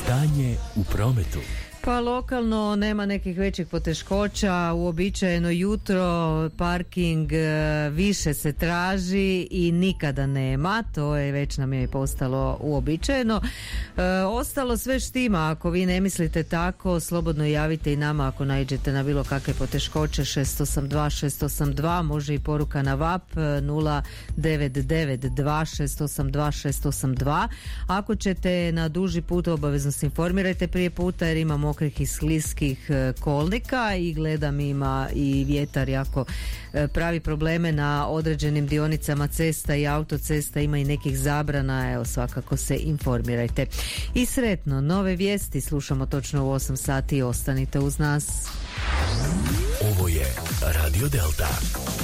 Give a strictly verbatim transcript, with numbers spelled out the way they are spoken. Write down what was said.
Stanje u prometu. Pa lokalno nema nekih većih poteškoća, uobičajeno jutro parking više se traži i nikada nema, to je već nam je postalo uobičajeno. E, ostalo sve štima, ako vi ne mislite tako, slobodno javite i nama ako naiđete na bilo kakve poteškoće. Šest osam dva šest osam dva, može i poruka na vap nula devet devet dva šest osam dva šest osam dva. Ako ćete na duži put, obavezno se informirajte prije puta jer imamo mokrih i skliskih kolnika i gledam ima i vjetar jako pravi probleme na određenim dionicama cesta i autocesta, ima i nekih zabrana, evo svakako se informirajte. I sretno, nove vijesti slušamo točno u osam sati, ostanite uz nas. Ovo je Radio Delta.